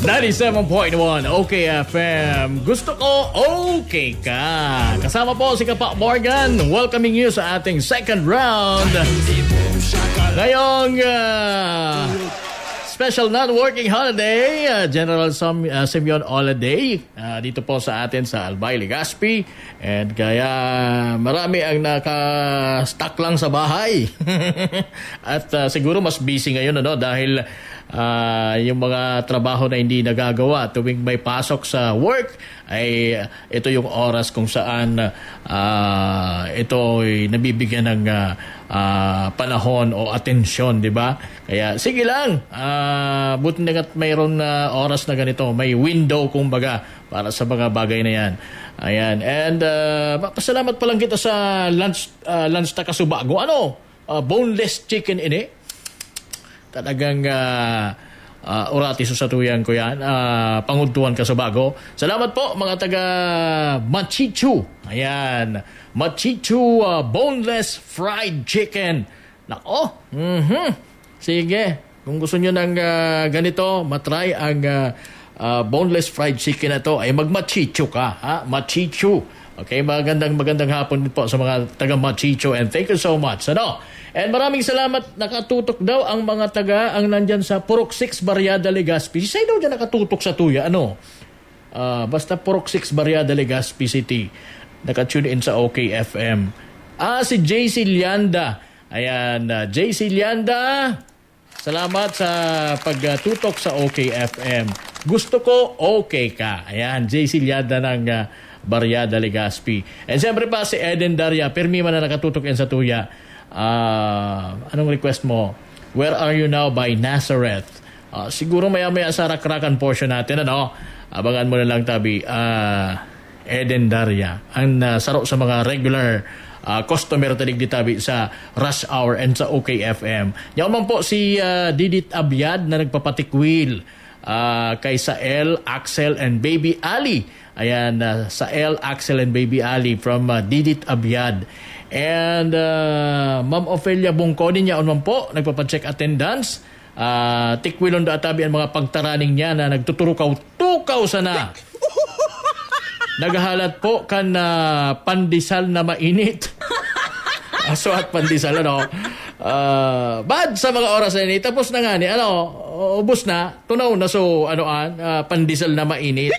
97.1 OK FM. Gusto ko okay ka. Kasama po si Kapa Morgan, welcoming you sa ating second round. Ngayong special non-working holiday, General Simeon Holiday, dito po sa atin sa Albay, Legazpi. And kaya marami ang naka-stuck lang sa bahay. At siguro mas busy ngayon dahil yung mga trabaho na hindi nagagawa tuwing may pasok sa work ay ito yung oras kung saan ito ay nabibigyan ng panahon o atensyon, di ba? Kaya sige lang, buti na mayroon na oras na ganito, may window kumbaga para sa mga bagay na yan. Ayan, and pasalamat pa lang kita sa lunch Takasubago. Boneless chicken ini. Talagang orati sa tuyan ko yan. Panguntuan Kasubago. Salamat po mga taga Machichu. Ayan. Machichu boneless fried chicken. Nako. Sige. Kung gusto nyo ng ganito, matry ang boneless fried chicken na to, ay mag-Machichu ka. Machichu. Okay, magandang hapon din po sa mga taga Machichu, and thank you so much. And maraming salamat. Nakatutok daw ang mga taga ang nandyan sa Purok 6 Barriada, Legazpi. Sino daw dyan nakatutok sa tuya? Basta Purok 6 Barriada, Legazpi City. Nakatune in sa OK FM. Si JC Lianda. Ayan, JC Lianda. Salamat sa pagtutok sa OK FM. Gusto ko okay ka. Ayan, JC Lianda ng Barriada, Legazpi. And siyempre pa si Eden Daria. Permi man na nakatutok yan sa tuya. Anong request mo? Where Are You Now by Nazareth. Siguro maya-maya sa rakrakan portion natin, abangan mo na lang, tabi. Eden Daria. Ang saro sa mga regular customer talig di tabi sa Rush Hour and sa OK FM. Yan man po si Didit Abyad na nagpapatikwil kay Sael, Axel, and Baby Ali. Ayan, Sael, Axel, and Baby Ali from Didit Abyad. And Ma'am Ophelia Bungkodi niya man po, nagpapacheck attendance. Tikwilon da atabi ang mga pagtaraning niya na nagtuturukaw-tukaw sana. Naghahalat po kan pandesal na mainit. Aso at pandesal, bad sa mga oras na ini. Tapos na nga ni, ubos na, tunaw na pandesal na mainit.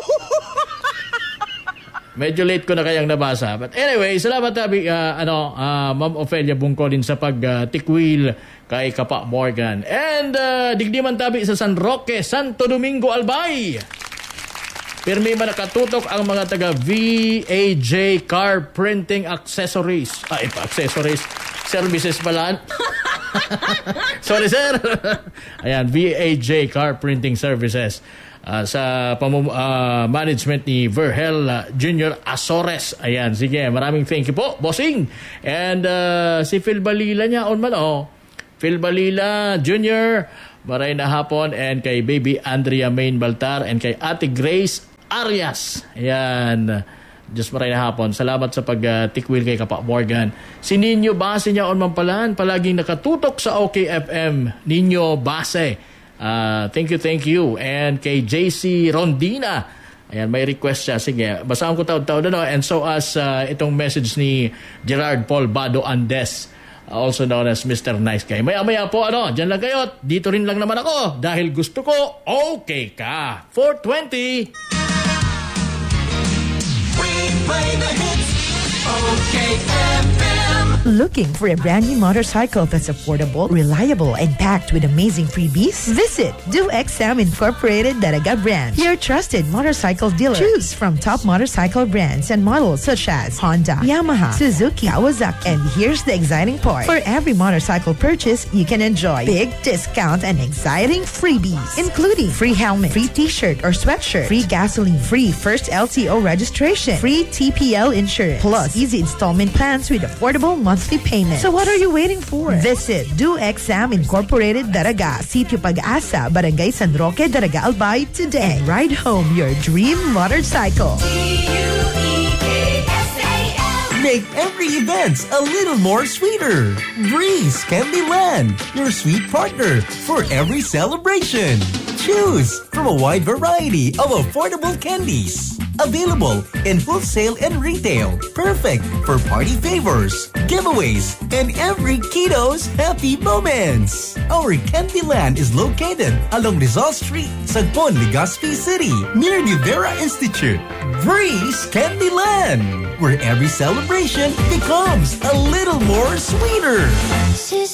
Medyo late ko na kayang nabasa. But anyway, salamat tabi, Ma'am Ophelia Bungkodin sa pag-tikwil kay Kapa Morgan. And digdiman tabi sa San Roque, Santo Domingo, Albay. Pirmi man nakatutok ang mga taga VAJ Car Printing Accessories. Accessories. Services pala. Sorry, sir. Ayan, VAJ Car Printing Services. Sa management ni Verhel Jr. Azores. Ayan, sige, maraming thank you po, bossing. And si Phil Balila niya Phil Balila Jr., maray na hapon, and kay Baby Andrea Main Baltar, and kay Ate Grace Arias. Ayan, Diyos maray na hapon. Salamat sa pag-tikwil kay Kapa Morgan. Si Ninyo Base niya Mampalan, palaging nakatutok sa OK FM. Ninyo Base. Thank you. And kay JC Rondina, ayan, may request siya. Sige, basahan ko taon-taon and so as itong message ni Gerard Paul Bado Andes, also known as Mr. Nice Guy. Maya po, dyan lang kayo. Dito rin lang naman ako dahil gusto ko okay ka. 420. We play the hits. Okay FM. Looking for a brand new motorcycle that's affordable, reliable, and packed with amazing freebies? Visit DoXM Incorporated Daraga Branch, your trusted motorcycle dealer. Choose from top motorcycle brands and models such as Honda, Yamaha, Suzuki, Kawasaki. And here's the exciting part. For every motorcycle purchase, you can enjoy big discount and exciting freebies, including free helmet, free t-shirt or sweatshirt, free gasoline, free first LTO registration, free TPL insurance, plus easy installment plans with affordable monthly payment. So what are you waiting for? Visit DoXM Incorporated Daraga, Sitio Pag-asa, Barangay San Roque, Daraga, Albay today. And ride home your dream motorcycle. Make every event a little more sweeter. Breeze Candyland, your sweet partner for every celebration. choose from a wide variety of affordable candies. Available in wholesale and retail. Perfect for party favors, giveaways, and every kiddo's happy moments. Our Candyland is located along Rizal Street, Sagpon, Legazpi City, near the Vera Institute. Breeze Candyland, where every celebration becomes a little more sweeter.